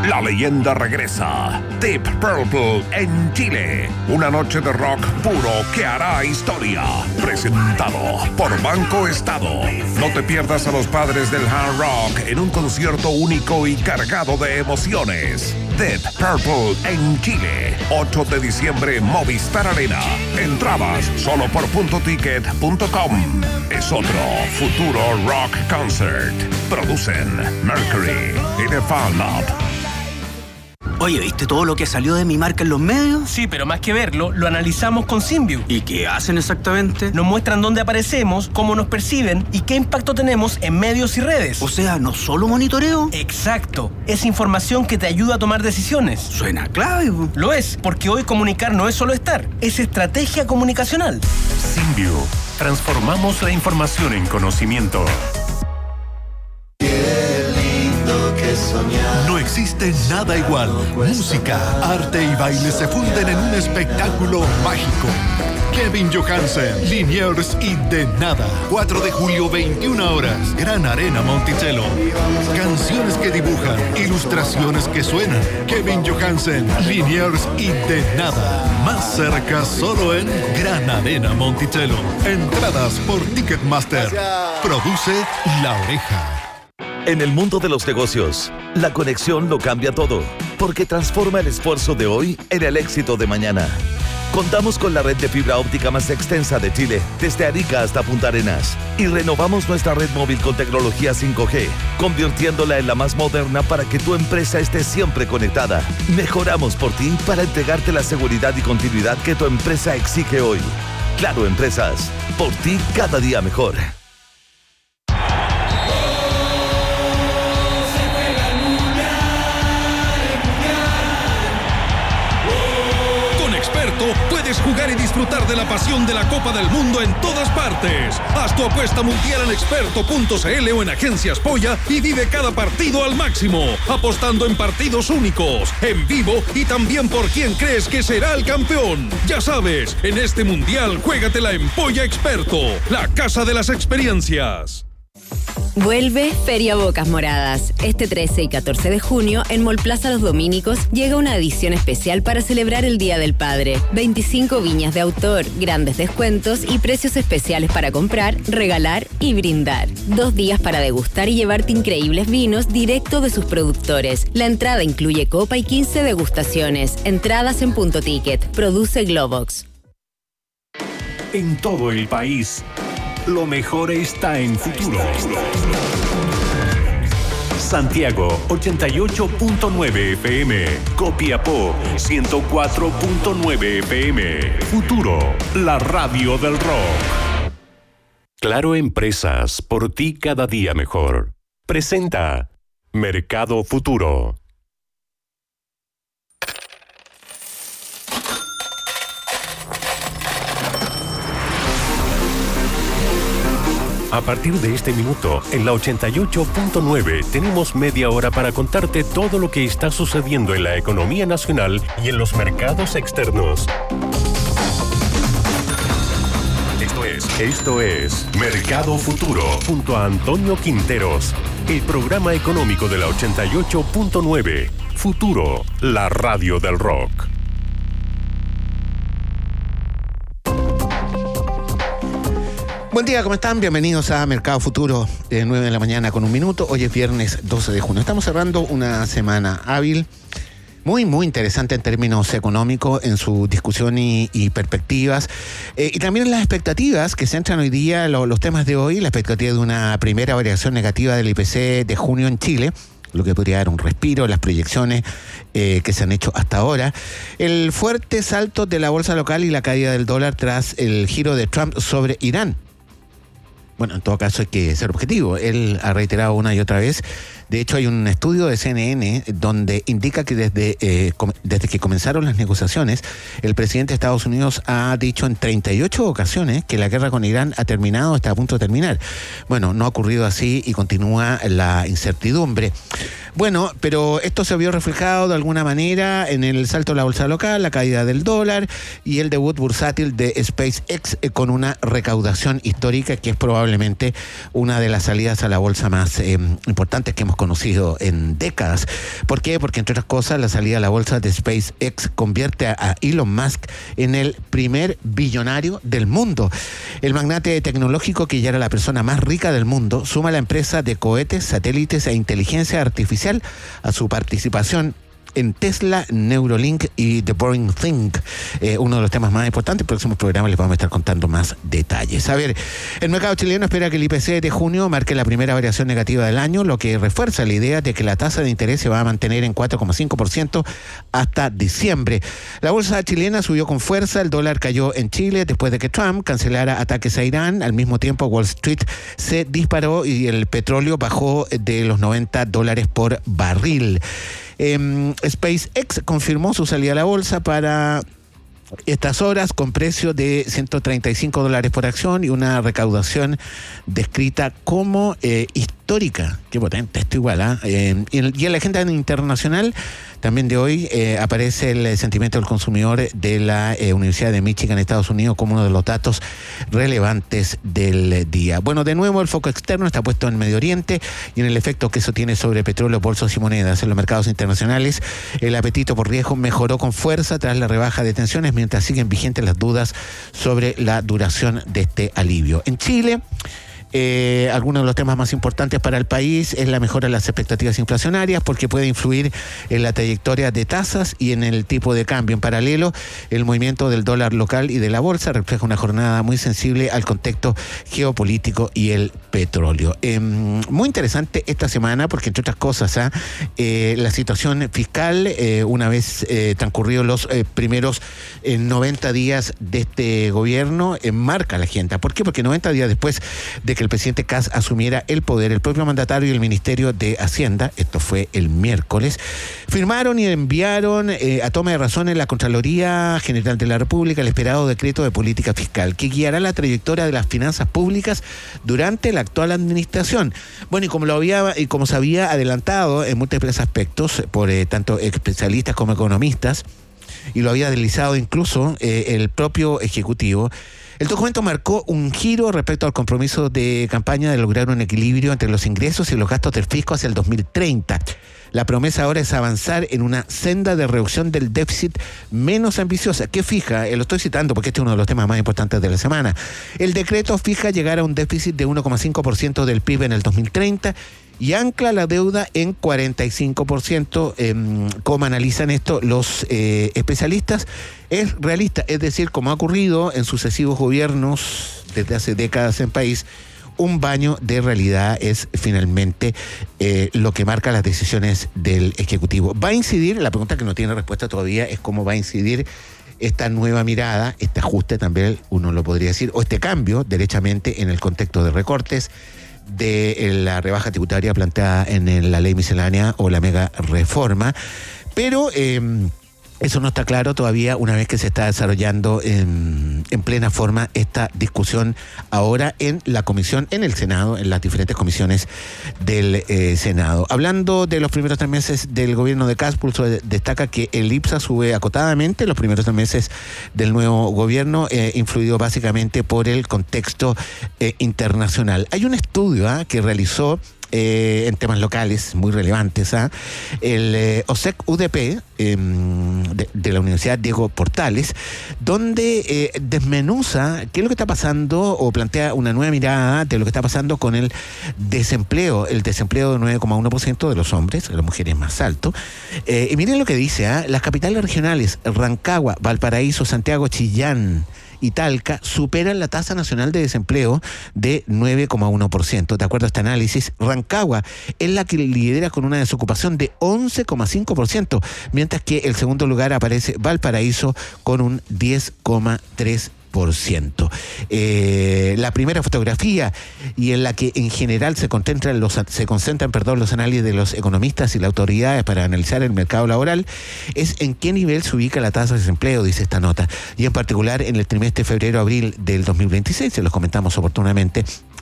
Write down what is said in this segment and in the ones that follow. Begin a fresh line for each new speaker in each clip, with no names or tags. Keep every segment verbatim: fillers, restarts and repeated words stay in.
La leyenda regresa. Deep Purple en Chile. Una noche de rock puro que hará historia. Presentado por Banco Estado. No te pierdas a los padres del hard rock en un concierto único y cargado de emociones. Deep Purple en Chile. ocho de diciembre, Movistar Arena. Entradas solo por punto ticket punto com. Es otro futuro rock concert. Producen Mercury y The Fan Lab.
Oye, ¿viste todo lo que salió de mi marca en los medios?
Sí, pero más que verlo, lo analizamos con Symbiu.
¿Y qué hacen exactamente?
Nos muestran dónde aparecemos, cómo nos perciben y qué impacto tenemos en medios y redes.
O sea, ¿no solo monitoreo?
Exacto. Es información que te ayuda a tomar decisiones.
Suena clave.
Lo es, porque hoy comunicar no es solo estar, es estrategia comunicacional.
Symbiu. Transformamos la información en conocimiento.
No existe nada igual. Música, arte y baile se funden en un espectáculo mágico. Kevin Johansen, Liniers y De Nada. cuatro de julio, veintiuna horas. Gran Arena Monticello. Canciones que dibujan, ilustraciones que suenan. Kevin Johansen, Liniers y De Nada. Más cerca solo en Gran Arena Monticello. Entradas por Ticketmaster. Produce La Oreja.
En el mundo de los negocios, la conexión lo cambia todo, porque transforma el esfuerzo de hoy en el éxito de mañana. Contamos con la red de fibra óptica más extensa de Chile, desde Arica hasta Punta Arenas, y renovamos nuestra red móvil con tecnología cinco G, convirtiéndola en la más moderna para que tu empresa esté siempre conectada. Mejoramos por ti para entregarte la seguridad y continuidad que tu empresa exige hoy. Claro Empresas, por ti cada día mejor.
Puedes jugar y disfrutar de la pasión de la Copa del Mundo en todas partes. Haz tu apuesta mundial en experto punto c l o en Agencias Polla y vive cada partido al máximo, apostando en partidos únicos, en vivo y también por quién crees que será el campeón. Ya sabes, en este mundial juégatela en Polla Experto, la casa de las experiencias.
Vuelve Feria Bocas Moradas. Este trece y catorce de junio, en Mall Plaza Los Dominicos, llega una edición especial para celebrar el Día del Padre. veinticinco viñas de autor, grandes descuentos y precios especiales para comprar, regalar y brindar. Dos días para degustar y llevarte increíbles vinos directo de sus productores. La entrada incluye copa y quince degustaciones. Entradas en Punto Ticket. Produce Globox.
En todo el país, lo mejor está en Futuro. Santiago, ochenta y ocho punto nueve F M. Copiapó, ciento cuatro punto nueve F M. Futuro, la radio del rock. Claro Empresas, por ti cada día mejor. Presenta Mercado Futuro. A partir de este minuto, en la ochenta y ocho punto nueve, tenemos media hora para contarte todo lo que está sucediendo en la economía nacional y en los mercados externos. Esto es, esto es Mercado Futuro, junto a Antonio Quinteros, el programa económico de la ochenta y ocho punto nueve. Futuro, la radio del rock.
Buen día, ¿cómo están? Bienvenidos a Mercado Futuro, de nueve de la mañana con un minuto. Hoy es viernes doce de junio. Estamos cerrando una semana hábil, muy, muy interesante en términos económicos, en su discusión y, y perspectivas. Eh, y también en las expectativas que centran hoy día lo, los temas de hoy, la expectativa de una primera variación negativa del I P C de junio en Chile, lo que podría dar un respiro, las proyecciones eh, que se han hecho hasta ahora, el fuerte salto de la bolsa local y la caída del dólar tras el giro de Trump sobre Irán. Bueno, en todo caso hay que ser objetivo. Él ha reiterado una y otra vez. De hecho, hay un estudio de C N N donde indica que desde, eh, com- desde que comenzaron las negociaciones, el presidente de Estados Unidos ha dicho en treinta y ocho ocasiones que la guerra con Irán ha terminado, está a punto de terminar. Bueno, no ha ocurrido así y continúa la incertidumbre. Bueno, pero esto se vio reflejado de alguna manera en el salto de la bolsa local, la caída del dólar y el debut bursátil de SpaceX eh, con una recaudación histórica que es probablemente una de las salidas a la bolsa más eh, importantes que hemos conocido en décadas. ¿Por qué? Porque, entre otras cosas, la salida a la bolsa de SpaceX convierte a, a Elon Musk en el primer billonario del mundo. El magnate tecnológico, que ya era la persona más rica del mundo, suma a la empresa de cohetes, satélites e inteligencia artificial a su participación en Tesla, Neuralink y The Boring Thing, eh, uno de los temas más importantes. En el próximo programa les vamos a estar contando más detalles. A ver, el mercado chileno espera que el I P C de junio marque la primera variación negativa del año, lo que refuerza la idea de que la tasa de interés se va a mantener en cuatro coma cinco por ciento hasta diciembre. La bolsa chilena subió con fuerza, el dólar cayó en Chile después de que Trump cancelara ataques a Irán. Al mismo tiempo, Wall Street se disparó y el petróleo bajó de los noventa dólares por barril. Eh, SpaceX confirmó su salida a la bolsa para estas horas con precio de ciento treinta y cinco dólares por acción y una recaudación descrita como eh, histórica. Qué potente, esto igual, ¿eh? Eh, y, en, y en la agenda internacional también de hoy eh, aparece el sentimiento del consumidor de la eh, Universidad de Michigan, Estados Unidos, como uno de los datos relevantes del día. Bueno, de nuevo el foco externo está puesto en Medio Oriente y en el efecto que eso tiene sobre petróleo, bolsas y monedas. En los mercados internacionales, el apetito por riesgo mejoró con fuerza tras la rebaja de tensiones, mientras siguen vigentes las dudas sobre la duración de este alivio. En Chile, Eh, algunos de los temas más importantes para el país es la mejora de las expectativas inflacionarias, porque puede influir en la trayectoria de tasas y en el tipo de cambio. En paralelo, el movimiento del dólar local y de la bolsa refleja una jornada muy sensible al contexto geopolítico y el petróleo. Eh, muy interesante esta semana porque, entre otras cosas, ¿eh? Eh, la situación fiscal, eh, una vez eh, transcurridos los eh, primeros eh, noventa días de este gobierno, eh, marca la agenda. ¿Por qué? Porque noventa días después de que el presidente Kast asumiera el poder, el propio mandatario y el Ministerio de Hacienda, esto fue el miércoles, firmaron y enviaron eh, a toma de razón en la Contraloría General de la República el esperado decreto de política fiscal que guiará la trayectoria de las finanzas públicas durante la actual administración. Bueno, y como lo había y como se había adelantado en múltiples aspectos por eh, tanto especialistas como economistas, y lo había deslizado incluso eh, el propio Ejecutivo, el documento marcó un giro respecto al compromiso de campaña de lograr un equilibrio entre los ingresos y los gastos del fisco hacia el dos mil treinta. La promesa ahora es avanzar en una senda de reducción del déficit menos ambiciosa, que fija, eh, lo estoy citando porque este es uno de los temas más importantes de la semana, el decreto fija llegar a un déficit de uno coma cinco por ciento del P I B en el dos mil treinta y ancla la deuda en cuarenta y cinco por ciento. Eh, ¿Cómo analizan esto los eh, especialistas? Es realista, es decir, como ha ocurrido en sucesivos gobiernos desde hace décadas en el país, un baño de realidad es finalmente eh, lo que marca las decisiones del Ejecutivo. ¿Va a incidir? La pregunta que no tiene respuesta todavía es cómo va a incidir esta nueva mirada, este ajuste también, uno lo podría decir, o este cambio, derechamente, en el contexto de recortes, de la rebaja tributaria planteada en la ley miscelánea o la mega reforma. Pero eh, eso no está claro todavía una vez que se está desarrollando en, en plena forma esta discusión ahora en la comisión, en el Senado, en las diferentes comisiones del eh, Senado. Hablando de los primeros tres meses del gobierno de Kast, Pulso destaca que el IPSA sube acotadamente los primeros tres meses del nuevo gobierno, eh, influido básicamente por el contexto eh, internacional. Hay un estudio ¿eh? que realizó Eh, en temas locales muy relevantes, ¿eh? el eh, O S E C U D P eh, de, de la Universidad Diego Portales, donde eh, desmenuza qué es lo que está pasando o plantea una nueva mirada de lo que está pasando con el desempleo, el desempleo de nueve coma uno por ciento de los hombres, de las mujeres más alto. Eh, y miren lo que dice, ¿eh? las capitales regionales, Rancagua, Valparaíso, Santiago, Chillán y Talca superan la tasa nacional de desempleo de nueve coma uno por ciento. De acuerdo a este análisis, Rancagua es la que lidera con una desocupación de once coma cinco por ciento, mientras que el segundo lugar aparece Valparaíso con un diez coma tres por ciento. Por ciento. Eh, la primera fotografía, y en la que en general se concentran los se concentran perdón, los análisis de los economistas y las autoridades para analizar el mercado laboral, es en qué nivel se ubica la tasa de desempleo, dice esta nota, y en particular en el trimestre febrero-abril del dos mil veintiséis, se los comentamos oportunamente.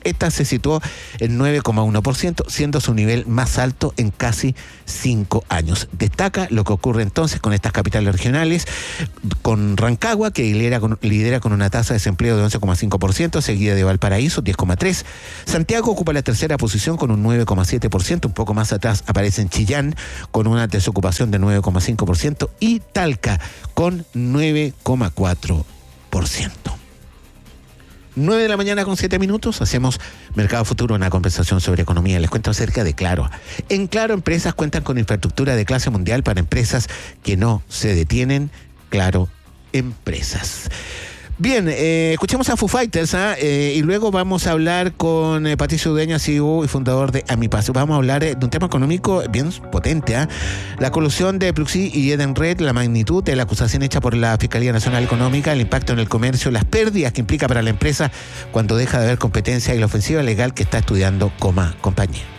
Esta se situó en nueve coma uno por ciento, siendo su nivel más alto en casi cinco años. Destaca lo que ocurre entonces con estas capitales regionales, con Rancagua, que lidera con, lidera con una tasa de desempleo de once coma cinco por ciento, seguida de Valparaíso, diez coma tres por ciento. Santiago ocupa la tercera posición con un nueve coma siete por ciento, un poco más atrás aparece en Chillán con una desocupación de nueve coma cinco por ciento y Talca con nueve coma cuatro por ciento. nueve de la mañana con siete minutos, hacemos Mercado Futuro, una conversación sobre economía. Les cuento acerca de Claro. En Claro, empresas cuentan con infraestructura de clase mundial para empresas que no se detienen. Claro, empresas. Bien, eh, escuchemos a Foo Fighters ¿eh? Eh, y luego vamos a hablar con eh, Patricio Udeña, C E O y fundador de Amipaso. Vamos a hablar eh, de un tema económico bien potente. ¿eh? La colusión de Pluxee y Edenred, la magnitud de la acusación hecha por la Fiscalía Nacional Económica, el impacto en el comercio, las pérdidas que implica para la empresa cuando deja de haber competencia y la ofensiva legal que está estudiando Coma Compañía.